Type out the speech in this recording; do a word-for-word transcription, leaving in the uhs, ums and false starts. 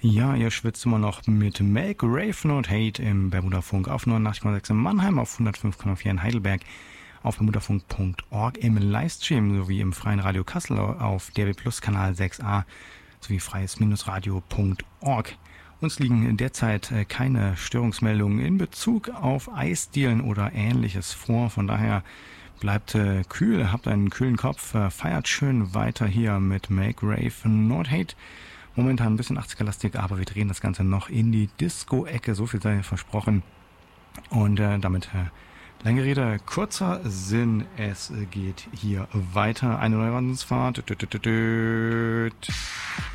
Ja, ihr schwitzt immer noch mit Make Rave Not Hate im Bermudafunk auf neunundachtzig Komma sechs in Mannheim, auf hundertfünf Komma vier in Heidelberg, auf bermudafunk punkt org im Livestream sowie im Freien Radio Kassel auf D A B Plus Kanal sechs a sowie freies-radio punkt org. Uns liegen derzeit keine Störungsmeldungen in Bezug auf Eisdielen oder Ähnliches vor. Von daher bleibt äh, kühl, habt einen kühlen Kopf, äh, feiert schön weiter hier mit Make Rave Not Hate. Momentan ein bisschen achtziger-lastig, aber wir drehen das Ganze noch in die Disco-Ecke, so viel sei versprochen. Und äh, damit äh, lange Rede, kurzer Sinn, es geht hier weiter. Eine neue Wahnsinnsfahrt.